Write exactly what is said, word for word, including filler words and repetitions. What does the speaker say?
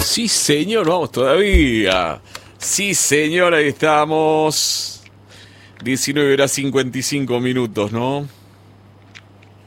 Sí, señor, vamos todavía. Sí, señor, ahí estamos. diecinueve horas cincuenta y cinco minutos, ¿no?